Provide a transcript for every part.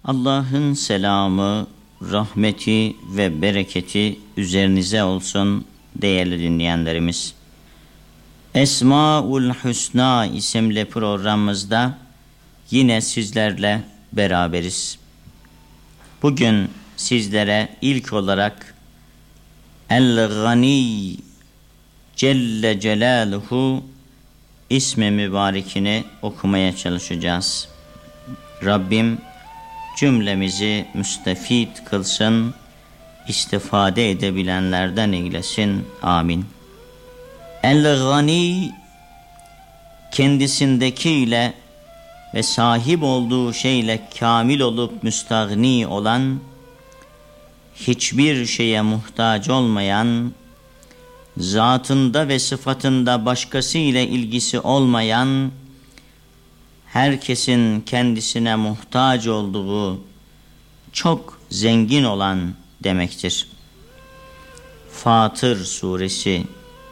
Allah'ın selamı, rahmeti ve bereketi üzerinize olsun değerli dinleyenlerimiz. Esmaül Hüsna isimli programımızda yine sizlerle beraberiz. Bugün sizlere ilk olarak El-Gani Celle Celaluhu ismi mübarekini okumaya çalışacağız. Rabbim cümlemizi müstefid kılsın, istifade edebilenlerden eylesin. Amin. El-Gani, kendisindekiyle ve sahip olduğu şeyle kamil olup müstagni olan, hiçbir şeye muhtaç olmayan, zatında ve sıfatında başkası ile ilgisi olmayan, herkesin kendisine muhtaç olduğu, çok zengin olan demektir. Fatır Suresi.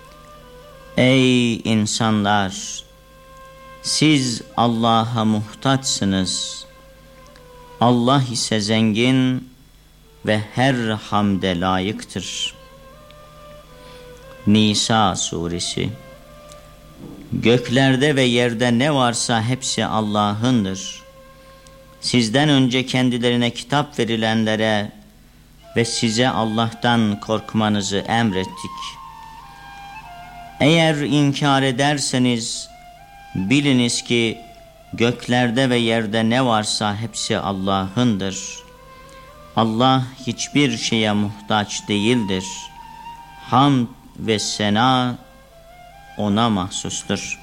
Ey insanlar! Siz Allah'a muhtaçsınız. Allah ise zengin ve her hamde layıktır. Nisa Suresi. Göklerde ve yerde ne varsa hepsi Allah'ındır. Sizden önce kendilerine kitap verilenlere ve size Allah'tan korkmanızı emrettik. Eğer inkar ederseniz biliniz ki göklerde ve yerde ne varsa hepsi Allah'ındır. Allah hiçbir şeye muhtaç değildir. Hamd ve sena O'na mahsustur.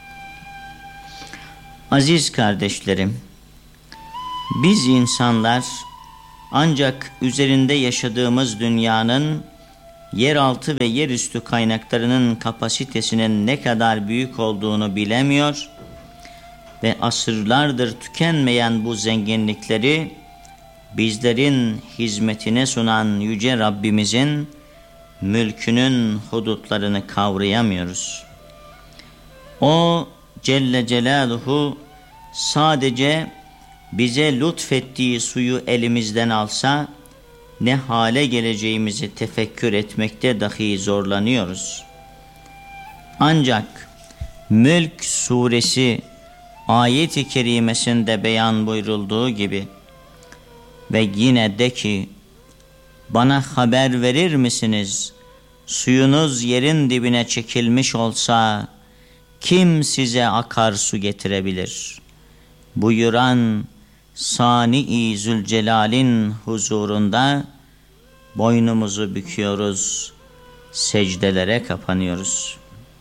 Aziz kardeşlerim, biz insanlar ancak üzerinde yaşadığımız dünyanın yeraltı ve yerüstü kaynaklarının kapasitesinin ne kadar büyük olduğunu bilemiyor ve asırlardır tükenmeyen bu zenginlikleri bizlerin hizmetine sunan Yüce Rabbimizin mülkünün hudutlarını kavrayamıyoruz. O Celle Celaluhu sadece bize lütfettiği suyu elimizden alsa ne hale geleceğimizi tefekkür etmekte dahi zorlanıyoruz. Ancak Mülk Suresi ayet-i kerimesinde beyan buyurulduğu gibi ve yine de ki bana haber verir misiniz? Suyunuz yerin dibine çekilmiş olsa kim size akarsu getirebilir? Buyuran Sani-i Zülcelal'in huzurunda boynumuzu büküyoruz, secdelere kapanıyoruz.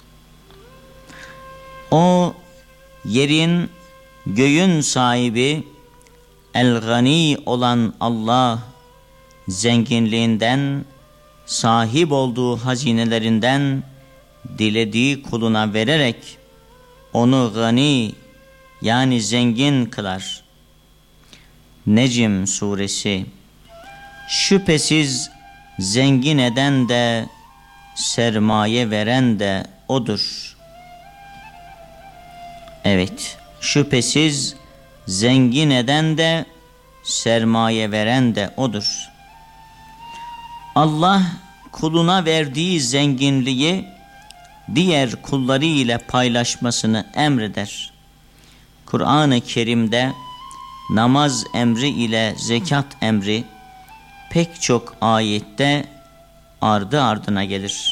O yerin, göğün sahibi, El-Gani olan Allah, zenginliğinden, sahip olduğu hazinelerinden dilediği kuluna vererek onu gani yani zengin kılar. Necm Suresi. Şüphesiz zengin eden de sermaye veren de O'dur. Evet, şüphesiz zengin eden de sermaye veren de O'dur. Allah kuluna verdiği zenginliği diğer kulları ile paylaşmasını emreder. Kur'an-ı Kerim'de namaz emri ile zekat emri pek çok ayette ardı ardına gelir.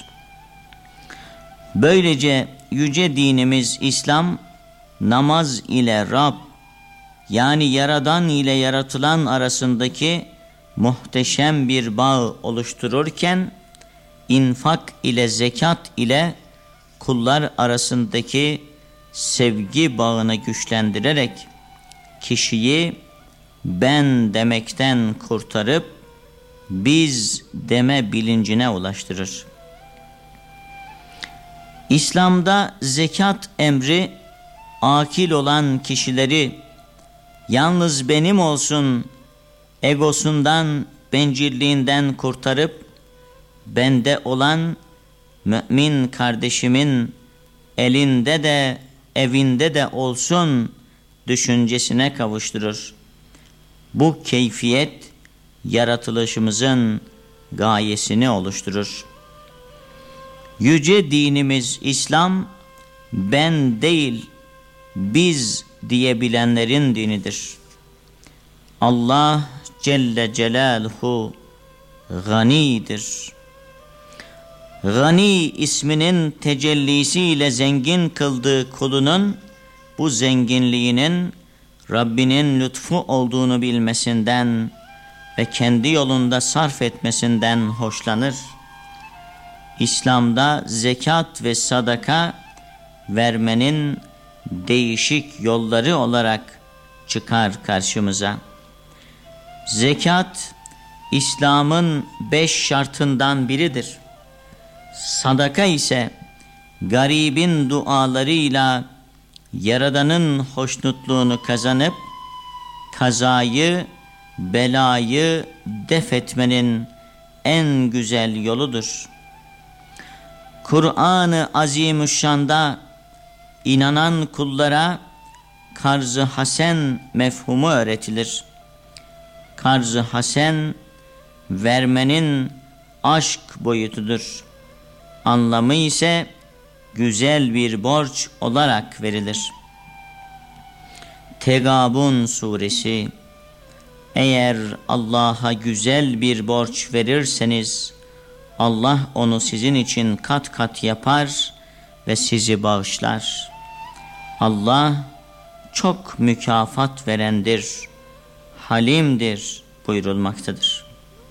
Böylece yüce dinimiz İslam, namaz ile Rab yani Yaradan ile yaratılan arasındaki muhteşem bir bağ oluştururken, infak ile zekat ile kullar arasındaki sevgi bağını güçlendirerek kişiyi ben demekten kurtarıp biz deme bilincine ulaştırır. İslam'da zekat emri akil olan kişileri yalnız benim olsun egosundan, bencilliğinden kurtarıp bende olan mümin kardeşimin elinde de evinde de olsun düşüncesine kavuşturur. Bu keyfiyet yaratılışımızın gayesini oluşturur. Yüce dinimiz İslam, ben değil biz diyebilenlerin dinidir. Allah Celle Celaluhu ganidir. Gani isminin tecellisiyle zengin kıldığı kulunun bu zenginliğinin Rabbinin lütfu olduğunu bilmesinden ve kendi yolunda sarf etmesinden hoşlanır. İslam'da zekat ve sadaka vermenin değişik yolları olarak çıkar karşımıza. Zekat, İslam'ın 5 şartından biridir. Sadaka ise garibin dualarıyla Yaradan'ın hoşnutluğunu kazanıp kazayı, belayı def etmenin en güzel yoludur. Kur'an-ı Azimüşşan'da inanan kullara karz-ı hasen mefhumu öğretilir. Karz-ı hasen vermenin aşk boyutudur. Anlamı ise güzel bir borç olarak verilir. Tegabun suresi: eğer Allah'a güzel bir borç verirseniz Allah onu sizin için kat kat yapar ve sizi bağışlar. Allah çok mükafat verendir, halimdir buyurulmaktadır.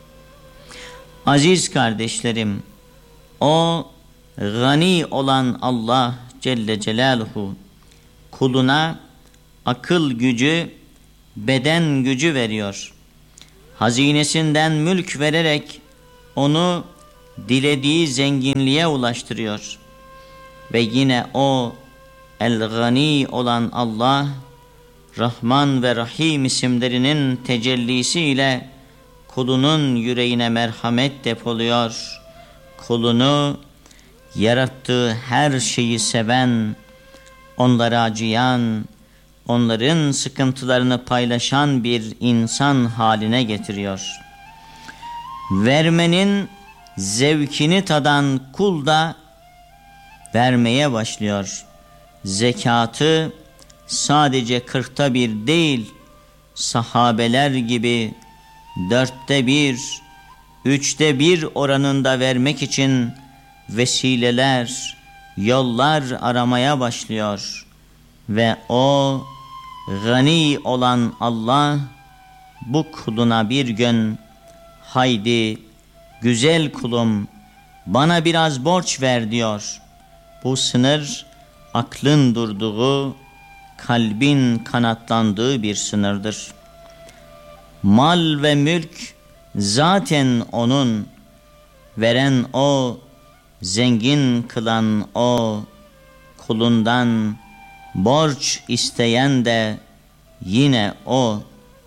Aziz kardeşlerim, o gani olan Allah Celle Celaluhu kuluna akıl gücü, beden gücü veriyor. Hazinesinden mülk vererek onu dilediği zenginliğe ulaştırıyor. Ve yine o El-Gani olan Allah, Rahman ve Rahim isimlerinin tecellisiyle kulunun yüreğine merhamet depoluyor. Kulunu yarattığı her şeyi seven, onlara acıyan, onların sıkıntılarını paylaşan bir insan haline getiriyor. Vermenin zevkini tadan kul da vermeye başlıyor. Zekatı sadece 1/40 değil, sahabeler gibi 1/4, 1/3 oranında vermek için vesileler, yollar aramaya başlıyor. Ve o gani olan Allah bu kuluna bir gün, haydi güzel kulum bana biraz borç ver diyor. Bu sınır aklın durduğu, kalbin kanatlandığı bir sınırdır. Mal ve mülk zaten onun, veren o, zengin kılan o, kulundan borç isteyen de yine o.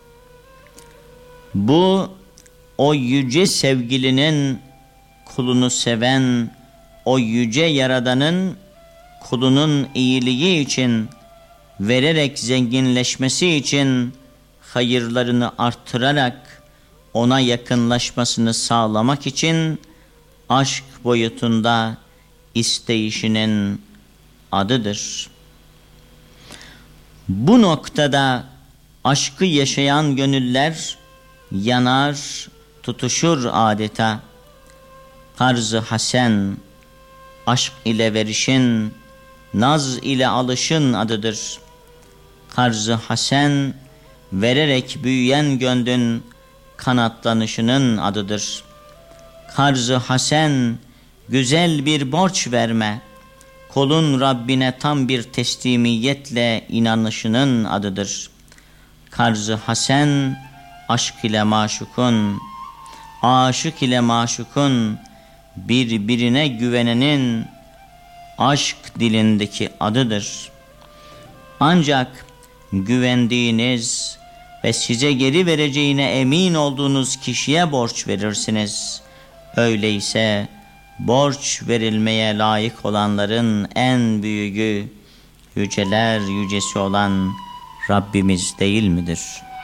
Bu o yüce sevgilinin kulunu seven, o yüce Yaradan'ın kulunun iyiliği için, vererek zenginleşmesi için hayırlarını arttırarak ona yakınlaşmasını sağlamak için aşk boyutunda isteyişinin adıdır. Bu noktada aşkı yaşayan gönüller yanar, tutuşur adeta. Karz-ı hasen, aşk ile verişin, naz ile alışın adıdır. Karz-ı hasen, vererek büyüyen gönlün kanatlanışının adıdır. Karz-ı hasen, güzel bir borç verme, kulun Rabbine tam bir teslimiyetle inanışının adıdır. Karz-ı hasen, aşk ile maşukun, aşık ile maşukun, birbirine güvenenin aşk dilindeki adıdır. Ancak güvendiğiniz ve size geri vereceğine emin olduğunuz kişiye borç verirsiniz. Öyleyse borç verilmeye layık olanların en büyüğü, yüceler yücesi olan Rabbimiz değil midir?